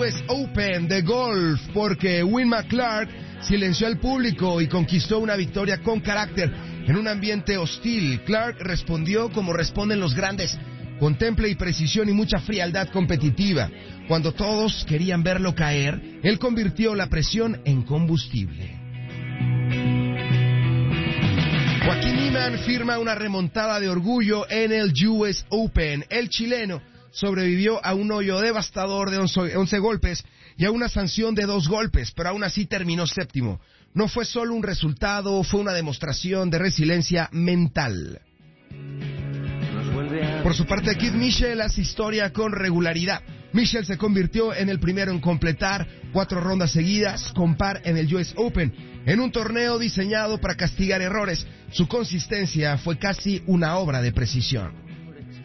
US Open de golf, porque Wynne McClark silenció al público y conquistó una victoria con carácter en un ambiente hostil. Clark respondió como responden los grandes, con temple y precisión y mucha frialdad competitiva. Cuando todos querían verlo caer, él convirtió la presión en combustible. Joaquín Niemann firma una remontada de orgullo en el US Open. El chileno sobrevivió a un hoyo devastador de 11 golpes y a una sanción de 2 golpes, pero aún así terminó séptimo. No fue solo un resultado, fue una demostración de resiliencia mental. Por su parte, Keith Mitchell hace historia con regularidad. Mitchell se convirtió en el primero en completar 4 rondas seguidas con par en el US Open, en un torneo diseñado para castigar errores. Su consistencia fue casi una obra de precisión.